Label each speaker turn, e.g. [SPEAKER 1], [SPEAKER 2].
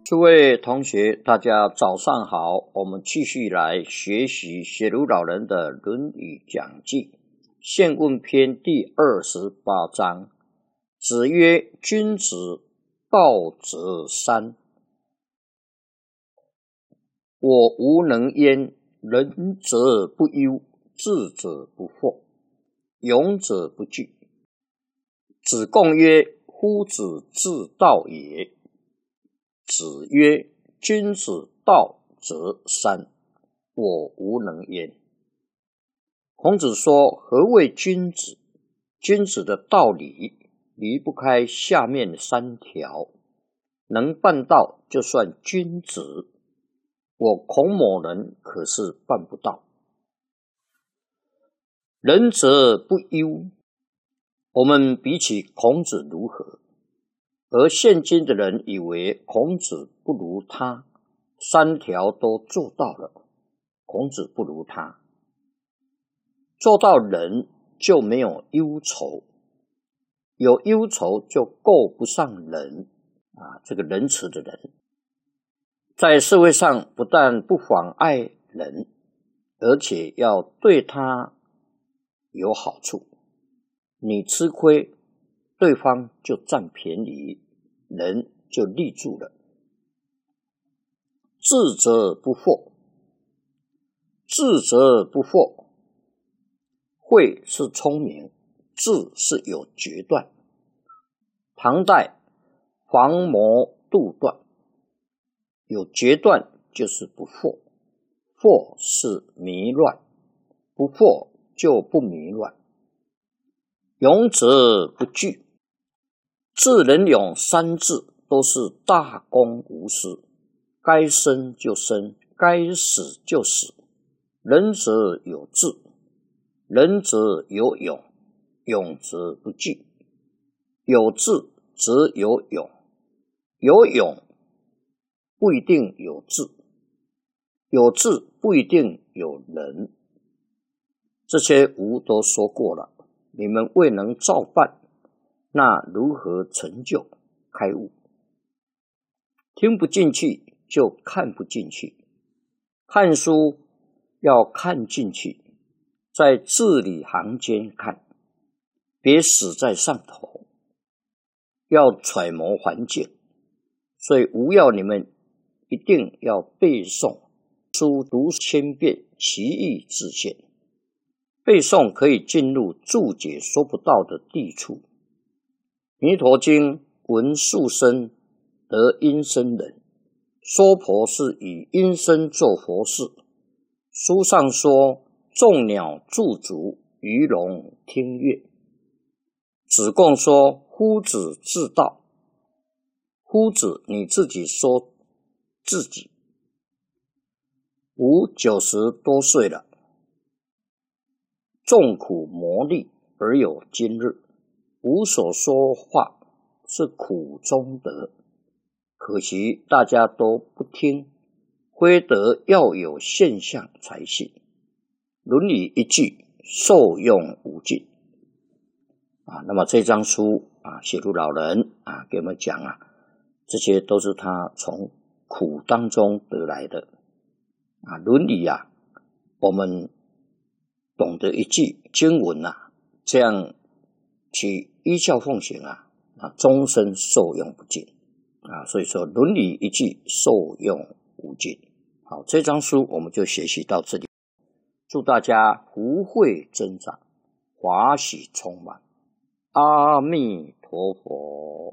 [SPEAKER 1] 诸位同学，大家早上好，我们继续来学习写如老人的《论语讲记》宪问篇第28章。子曰：君子道则三，我无能焉。仁者不忧，智者不惑，勇者不惧。子贡曰：夫子之道也。子曰：君子道则三，我无能焉。孔子说，何谓君子？君子的道理离不开下面三条，能办到就算君子。我孔某人可是办不到。仁者不忧，我们比起孔子如何？而现今的人以为孔子不如他，三条都做到了，孔子不如他。做到仁就没有忧愁，有忧愁就够不上仁这个仁慈的人。在社会上不但不妨碍人，而且要对他有好处。你吃亏，对方就占便宜，人就立住了。智者不惑，智者不惑，慧是聪明，智是有决断。唐代防谋杜断，有决断就是不惑，惑是迷乱，不惑就不迷乱。勇者不惧，智仁勇三字都是大公无私，该生就生，该死就死。仁者有智，仁者有勇，勇者不惧。有智则有勇，有勇不一定有智，有智不一定有仁。这些吾都说过了，你们未能照办，那如何成就开悟？听不进去就看不进去，看书要看进去，在字里行间看，别死在上头，要揣摩环境。所以吾要你们一定要背诵，书读千遍，其义自现。背诵可以进入注解说不到的地处。弥陀经闻树声得阴身人，娑婆是以阴身做佛事。书上说，众鸟驻足，鱼龙听乐。子贡说，夫子自道。夫子你自己说自己。吾90多岁了，众苦磨砺而有今日。吾所说话是苦中得，可惜大家都不听，非得要有现象才信。伦理一句，受用无尽。那么这张书写如老人给我们讲这些都是他从苦当中得来的伦理我们懂得一句经文这样去依教奉行终身受用不尽所以说伦理一句，受用无尽。好，这张书我们就学习到这里。祝大家福慧增长，华喜充满。阿弥陀佛。